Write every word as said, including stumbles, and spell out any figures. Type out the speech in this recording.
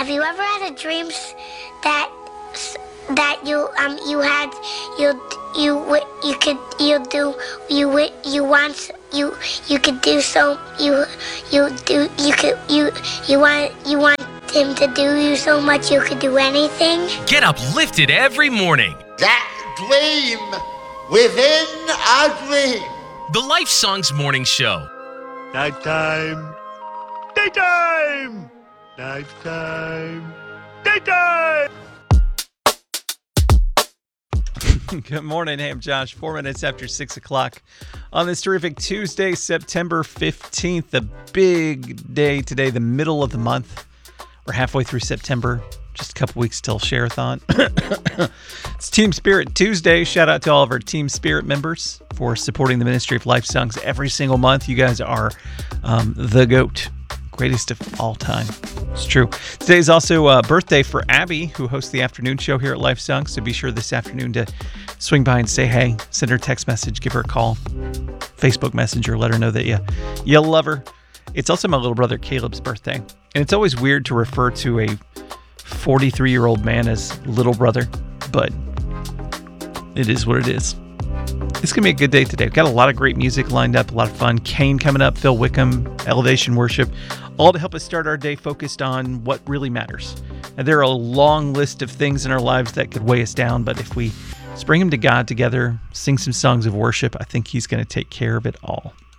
have you ever had a dream s- that s- that you um you had you you wi- you could you do you wi- you want s- you you could do so you you do you could you you want you want him to do you so much you could do anything? Get uplifted every morning. That dream within a dream. The Life Songs Morning Show. Nighttime. Daytime. Nighttime. Daytime. Good morning. Hey, I'm Josh. Four minutes after six o'clock on this terrific Tuesday, September fifteenth. The big day today, the middle of the month. We're halfway through September. Just a couple weeks till Share-a-thon. It's Team Spirit Tuesday. Shout out to all of our Team Spirit members for supporting the Ministry of Life Songs every single month. You guys are um, the GOAT. Greatest of all time. It's true. Today's also a birthday for Abby, who hosts the afternoon show here at Life Songs. So be sure this afternoon to swing by and say hey, send her a text message, give her a call, Facebook Messenger, let her know that you, you love her. It's also my little brother Caleb's birthday. And it's always weird to refer to a forty-three-year-old man as little brother, but it is what it is. It's going to be a good day today. We've got a lot of great music lined up, a lot of fun. Kane coming up, Phil Wickham, Elevation Worship, all to help us start our day focused on what really matters. And there are a long list of things in our lives that could weigh us down, but if we bring them to God together, sing some songs of worship, I think He's going to take care of it all.